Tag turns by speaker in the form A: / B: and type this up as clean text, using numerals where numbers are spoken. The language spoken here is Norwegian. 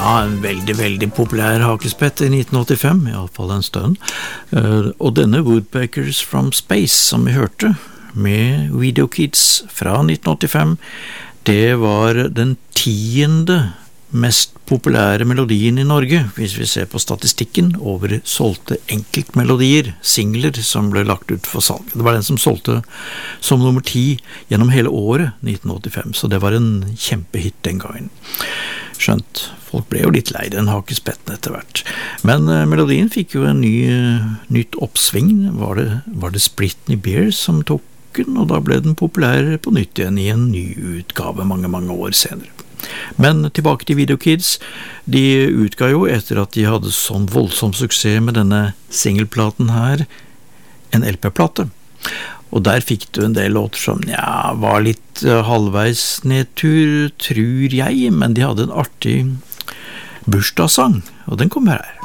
A: Ja, en veldig populær hakespett i 1985, i alle fall en stund. Og denne Woodpeckers from Space, som vi hørte, med Video Kids fra 1985, det var den 10. mest populære melodien i Norge, hvis vi ser på statistikken over solgte enkeltmelodier, singler som ble lagt ut for salg. Det var den som solgte som nummer 10 gjennom hele året 1985, så det var en kjempehit den gangen. Skjønt, folk ble jo litt lei den hakespetten etter hvert. Men melodien fikk jo en nytt oppsving. Var det Britney Spears som tok den, og da ble den populær på nytt igjen i en ny utgave mange år senere. Men tilbake til Video Kids. De utga jo etter at de hadde sånn voldsom suksess med denne singelplaten her, en LP-plate. Og der fikk du en del låter som var litt halvveis nedtur, tror jeg, men de hadde en artig bursdagssang, og den kommer her.